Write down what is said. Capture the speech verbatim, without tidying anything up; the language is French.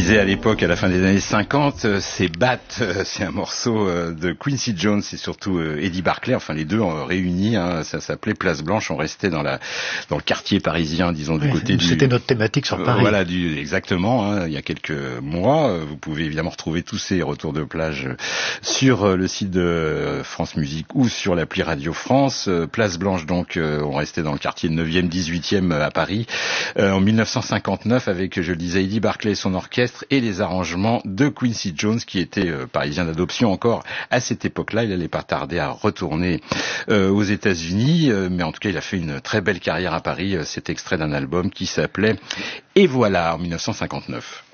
disais à l'époque, à la fin des années cinquante, c'est Bat, c'est un morceau de Quincy Jones et surtout Eddie Barclay, enfin les deux réunis, hein, ça s'appelait Place Blanche, on restait dans la dans le quartier parisien, disons du oui, côté du... C'était notre thématique sur Paris. Euh, voilà, du, exactement, hein, il y a quelques mois, vous pouvez évidemment retrouver tous ces retours de plage sur le site de France Musique ou sur l'appli Radio France. Place Blanche, donc, on restait dans le quartier neuvième, dix-huitième à Paris, en mille neuf cent cinquante-neuf avec, je le disais, Eddie Barclay et son orchestre et les arrangements de Quincy Jones qui était euh, parisien d'adoption encore à cette époque-là. Il allait pas tarder à retourner euh, aux États-Unis, euh, mais en tout cas il a fait une très belle carrière à Paris. Euh, cet extrait d'un album qui s'appelait Et voilà en mille neuf cent cinquante-neuf.